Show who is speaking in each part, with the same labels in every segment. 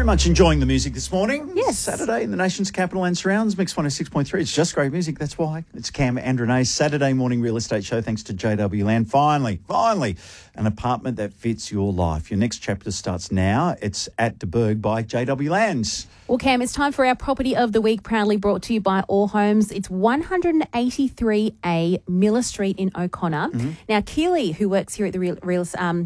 Speaker 1: Very much enjoying the music this morning.
Speaker 2: Yes.
Speaker 1: Saturday in the nation's capital and surrounds. Mix 106.3. It's just great music. That's why. It's Cam and Renee's Saturday morning real estate show thanks to JW Land. Finally, an apartment that fits your life. Your next chapter starts now. It's at De Burg by JW Land.
Speaker 2: Well, Cam, it's time for our property of the week, proudly brought to you by All Homes. It's 183A Miller Street in O'Connor.
Speaker 1: Mm-hmm.
Speaker 2: Now, Keely, who works here at the radio station,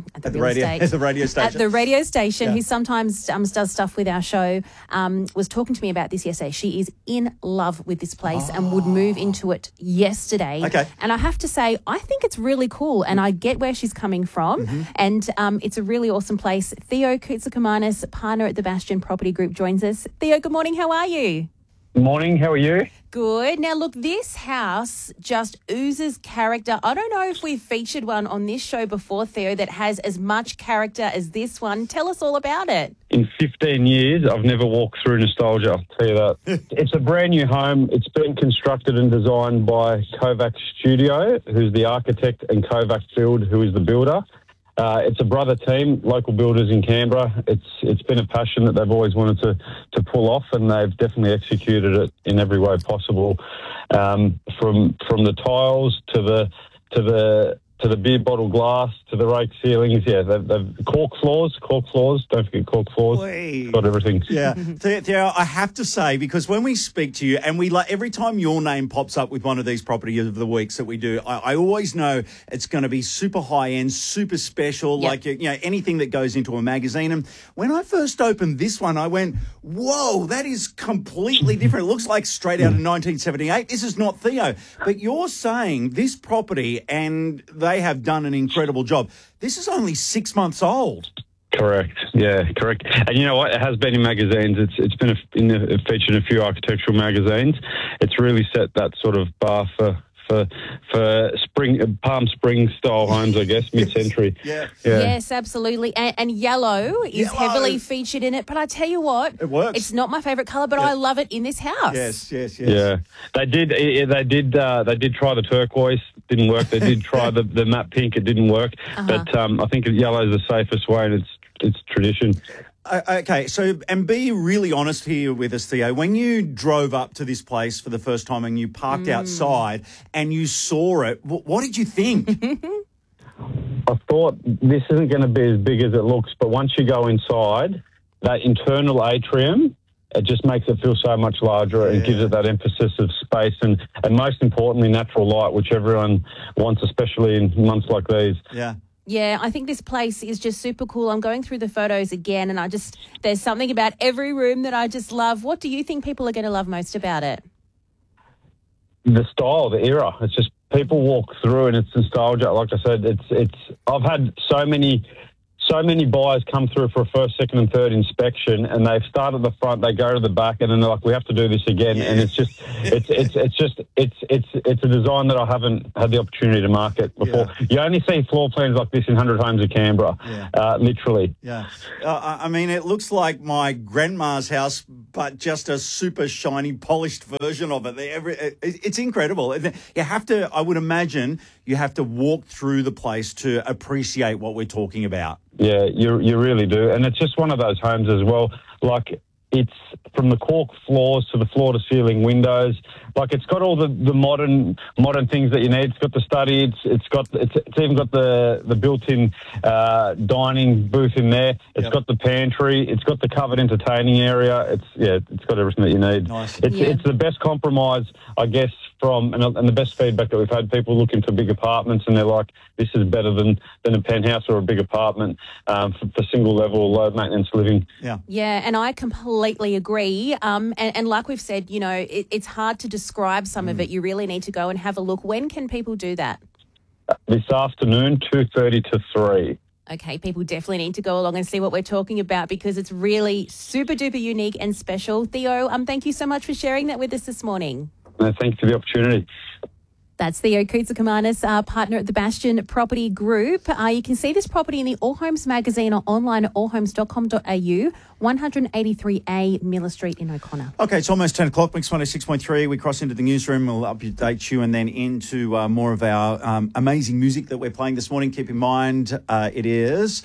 Speaker 1: Yeah.
Speaker 2: who sometimes does stuff with our show, was talking to me about this yesterday. She is in love with this place and would move into it yesterday.
Speaker 1: Okay.
Speaker 2: And I have to say, I think it's really cool, and I get where she's coming from.
Speaker 1: Mm-hmm.
Speaker 2: And it's a really awesome place. Theo Koutsoukamannis, partner at the Bastion Property Group, joins us. Theo, good morning. How are you?
Speaker 3: Morning, how are you?
Speaker 2: Good. Now, look, this house just oozes character. I don't know if we've featured one on this show before, Theo, that has as much character as this one. Tell us all about it.
Speaker 3: In 15 years, I've never walked through nostalgia, I'll tell you that. It's a brand new home. It's been constructed and designed by Kovac Studio, who's the architect, and Kovac Build, who is the builder. It's a brother team, local builders in Canberra. It's been a passion that they've always wanted to pull off, and they've definitely executed it in every way possible. From the tiles to the beer bottle glass to the rake ceilings. Yeah, they've cork floors. Don't forget cork floors.
Speaker 1: Whee.
Speaker 3: Got everything.
Speaker 1: Yeah. Theo, I have to say, because when we speak to you, and every time your name pops up with one of these property of the weeks that we do, I always know it's going to be super high end, super special,
Speaker 2: Yep.
Speaker 1: like anything that goes into a magazine. And when I first opened this one, I went, "Whoa, that is completely different. It looks like straight out of 1978. This is not Theo." But you're saying this property, and they have done an incredible job. This is only 6 months old.
Speaker 3: Correct. Yeah, correct. And you know what? It has been in magazines. It's been featured in a few architectural magazines. It's really set that sort of bar for Palm Springs style homes, I guess, mid-century.
Speaker 1: Yeah.
Speaker 2: Yes, absolutely. And yellow is heavily featured in it. But I tell you what,
Speaker 1: It works.
Speaker 2: It's not my favourite colour, but I love it in this house.
Speaker 1: Yes.
Speaker 3: Yeah, they did try the turquoise, didn't work. They did try the matte pink, it didn't work. But I think yellow is the safest way, and it's tradition.
Speaker 1: Okay, so, and be really honest here with us, Theo. When you drove up to this place for the first time and you parked outside and you saw it, what did you think?
Speaker 3: I thought this isn't going to be as big as it looks, but once you go inside, that internal atrium, it just makes it feel so much larger and gives it that emphasis of space and most importantly, natural light, which everyone wants, especially in months like these.
Speaker 1: Yeah.
Speaker 2: Yeah, I think this place is just super cool. I'm going through the photos again, and there's something about every room that I just love. What do you think people are going to love most about it?
Speaker 3: The style, the era. It's just people walk through and it's nostalgia. Like I said, I've had so many buyers come through for a first, second, and third inspection, and they've started at the front, they go to the back, and then they're like, "We have to do this again." And it's a design that I haven't had the opportunity to market before.
Speaker 1: Yeah.
Speaker 3: You only see floor plans like this in 100 homes in Canberra, literally.
Speaker 1: Yeah. I mean, it looks like my grandma's house, but just a super shiny, polished version of it. It's incredible. You have to, I would imagine, you have to walk through the place to appreciate what we're talking about.
Speaker 3: Yeah, you really do. And it's just one of those homes as well. Like, it's from the cork floors to the floor-to-ceiling windows. Like, it's got all the modern things that you need. It's got the study. It's even got the built-in dining booth in there. It's got the pantry. It's got the covered entertaining area. It's got everything that you need.
Speaker 1: Nice.
Speaker 3: It's the best compromise, I guess, and the best feedback that we've had. People looking for big apartments, and they're like, "This is better than a penthouse or a big apartment for single-level, low-maintenance living."
Speaker 1: Yeah.
Speaker 2: Yeah, and I completely agree. And like we've said, it's hard to describe some of it. You really need to go and have a look. When can people do that?
Speaker 3: This afternoon, 2:30 to 3.
Speaker 2: Okay, people definitely need to go along and see what we're talking about because it's really super duper unique and special. Theo, thank you so much for sharing that with us this morning.
Speaker 3: No, thank you for the opportunity.
Speaker 2: That's Theo Koutsoukamannis, partner at the Bastion Property Group. You can see this property in the All Homes magazine or online at allhomes.com.au, 183A Miller Street in O'Connor.
Speaker 1: Okay, it's almost 10 o'clock, Mix 106.3. We cross into the newsroom. We'll update you and then into more of our amazing music that we're playing this morning. Keep in mind, it is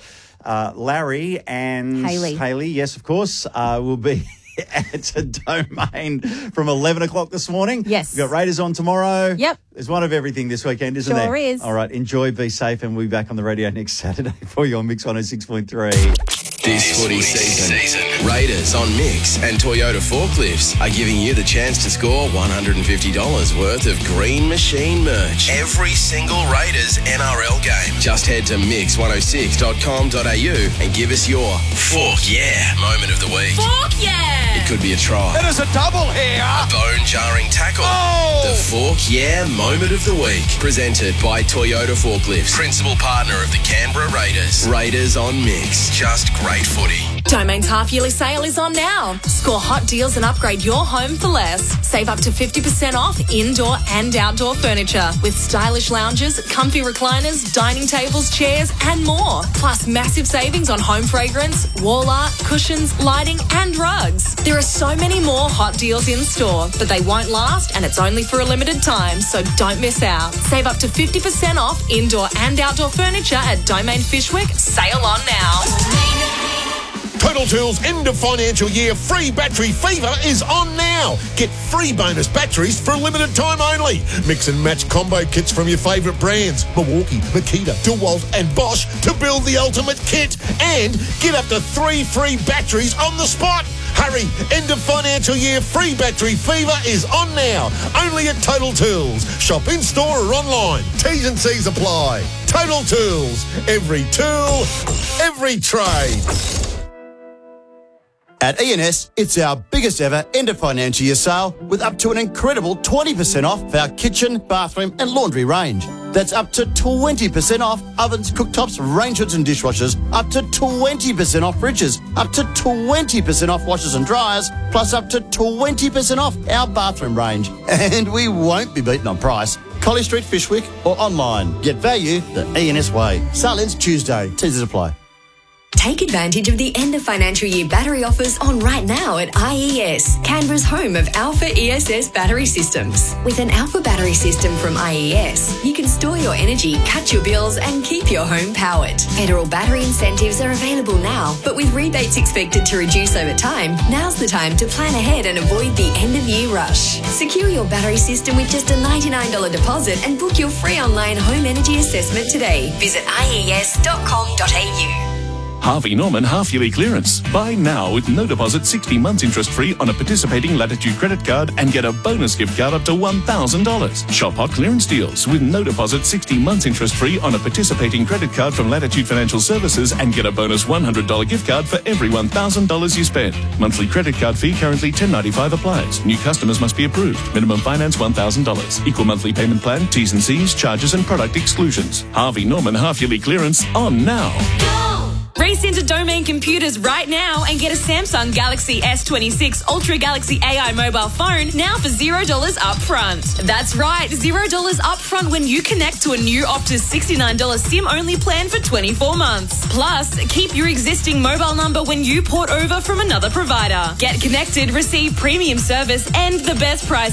Speaker 1: Larry and
Speaker 2: Hayley.
Speaker 1: Yes, of course, will be at a Domain from 11 o'clock this morning.
Speaker 2: Yes.
Speaker 1: We've got Raiders on tomorrow.
Speaker 2: Yep.
Speaker 1: There's one of everything this weekend, isn't there?
Speaker 2: Sure is.
Speaker 1: All right, enjoy, be safe, and we'll be back on the radio next Saturday for you on Mix 106.3.
Speaker 4: This footy season, Raiders on Mix and Toyota Forklifts are giving you the chance to score $150 worth of Green Machine merch every single Raiders NRL game. Just head to mix106.com.au and give us your Fork Yeah moment of the week.
Speaker 5: Fork Yeah!
Speaker 4: It could be a try,
Speaker 6: There's a double here.
Speaker 4: a bone-jarring tackle.
Speaker 6: Oh!
Speaker 4: The Fork Yeah moment of the week. Presented by Toyota Forklifts, principal partner of the Canberra Raiders. Raiders on Mix. Just great footy.
Speaker 5: Domain's half-yearly sale is on now. Score hot deals and upgrade your home for less. Save up to 50% off indoor and outdoor furniture with stylish lounges, comfy recliners, dining tables, chairs and more. Plus massive savings on home fragrance, wall art, cushions, lighting and rugs. There are so many more hot deals in store, but they won't last and it's only for a limited time, so don't miss out. Save up to 50% off indoor and outdoor furniture at Domain Fishwick. Sale on now.
Speaker 6: Total Tools end of financial year free battery fever is on now. Get free bonus batteries for a limited time only. Mix and match combo kits from your favourite brands, Milwaukee, Makita, DeWalt and Bosch to build the ultimate kit. And get up to 3 free batteries on the spot. Hurry, end of financial year free battery fever is on now. Only at Total Tools. Shop in store or online. T's and C's apply. Total Tools. Every tool, every trade.
Speaker 7: At E&S, it's our biggest ever end of financial year sale with up to an incredible 20% off for our kitchen, bathroom and laundry range. That's up to 20% off ovens, cooktops, range hoods and dishwashers, up to 20% off fridges, up to 20% off washers and dryers, plus up to 20% off our bathroom range. And we won't be beaten on price. Collie Street, Fishwick or online. Get value the E&S way. Sale ends Tuesday. Teasers apply.
Speaker 8: Take advantage of the end of financial year battery offers on right now at IES, Canberra's home of Alpha ESS battery systems. With an Alpha battery system from IES, you can store your energy, cut your bills and keep your home powered. Federal battery incentives are available now, but with rebates expected to reduce over time, now's the time to plan ahead and avoid the end of year rush. Secure your battery system with just a $99 deposit and book your free online home energy assessment today. Visit ies.com.au.
Speaker 9: Harvey Norman half-yearly clearance. Buy now with no deposit, 60 months interest-free on a participating Latitude credit card and get a bonus gift card up to $1,000. Shop hot clearance deals with no deposit, 60 months interest-free on a participating credit card from Latitude Financial Services and get a bonus $100 gift card for every $1,000 you spend. Monthly credit card fee currently $10.95 applies. New customers must be approved. Minimum finance $1,000. Equal monthly payment plan, T's and C's, charges and product exclusions. Harvey Norman half-yearly clearance on now.
Speaker 5: Race into Domain Computers right now and get a Samsung Galaxy S26 Ultra Galaxy AI mobile phone now for $0 up front. That's right, $0 up front when you connect to a new Optus $69 SIM-only plan for 24 months. Plus, keep your existing mobile number when you port over from another provider. Get connected, receive premium service and the best price